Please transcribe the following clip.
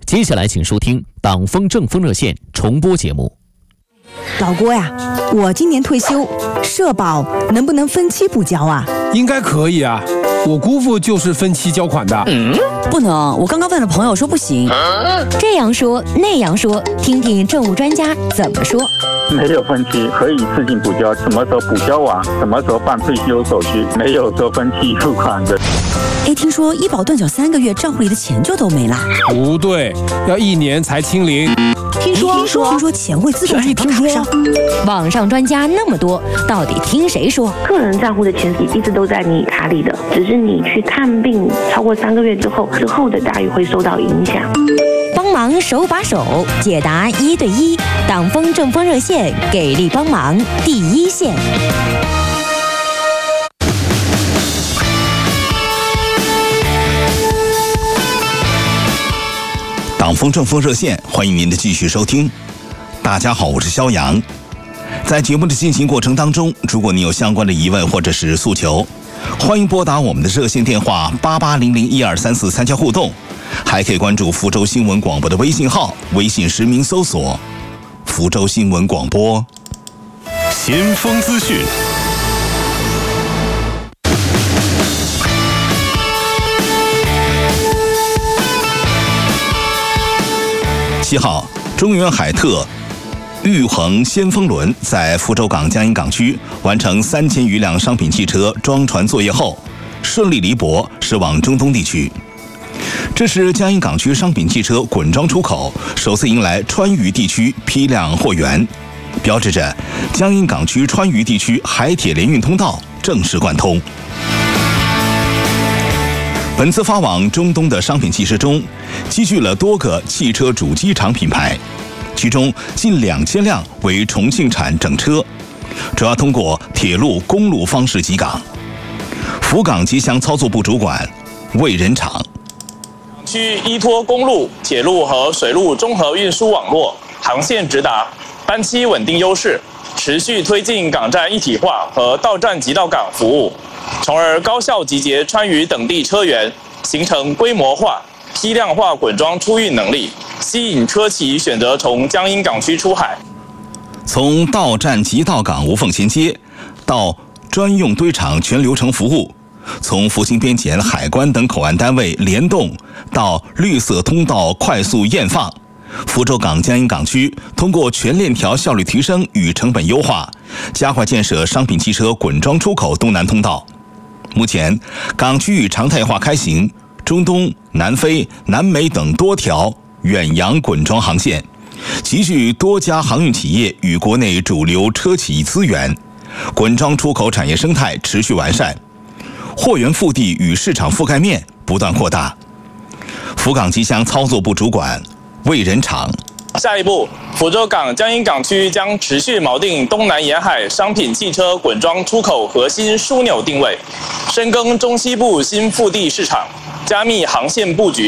接下来请收听党风政风热线重播节目。 老郭呀，我今年退休，社保能不能分期补交啊？ 应该可以啊，我姑父就是分期交款的。 不能，我刚刚问了朋友说不行。 这样说那样说，听听政务专家怎么说。 没有分期，可以一次性补交，什么时候补交完，什么时候办退休手续，没有说分期付款的。 听说医保断缴3个月，账户里的钱就都没了。 不对，要1年才清零。 听说钱会自动转到卡上。 网上专家那么多，到底听谁说？ 个人账户的钱一直都在你卡里的，只是你去看病超过3个月之后的待遇会受到影响。 帮忙手把手解答1对1，党风政风热线给力帮忙第一线。 党风政风热线，欢迎您的继续收听。大家好，我是肖阳。在节目的进行过程当中，如果你有相关的疑问或者是诉求，欢迎拨打我们的热线电话88001234参加互动，还可以关注福州新闻广播的微信号，微信实名搜索福州新闻广播。 先锋资讯。 7号，中远海特玉衡先锋轮在福州港江阴港区完成3000余辆商品汽车装船作业后，顺利离泊驶往中东地区。这是江阴港区商品汽车滚装出口首次迎来川渝地区批量货源，标志着江阴港区川渝地区海铁联运通道正式贯通。本次发往中东的商品汽车中，积聚了多个汽车主机厂品牌，其中近2000辆为重庆产整车，主要通过铁路、公路方式集港。福港吉祥操作部主管魏仁厂， 区依托公路、铁路和水路综合运输网络，航线直达，班期稳定优势，持续推进港站一体化和到站即到港服务，从而高效集结川渝等地车源，形成规模化、批量化滚装出运能力，吸引车企选择从江阴港区出海。 从到站即到港无缝衔接，到专用堆场全流程服务，从福清边检、海关等口岸单位联动到绿色通道快速验放，福州港江阴港区通过全链条效率提升与成本优化，加快建设商品汽车滚装出口东南通道。目前，港区域常态化开行中东、南非、南美等多条远洋滚装航线，集聚多家航运企业与国内主流车企资源，滚装出口产业生态持续完善，货源腹地与市场覆盖面不断扩大。福港吉祥操作部主管魏仁厂， 下一步，福州港江阴港区将持续锚定东南沿海商品汽车滚装出口核心枢纽定位，深耕中西部新腹地市场，加密航线布局。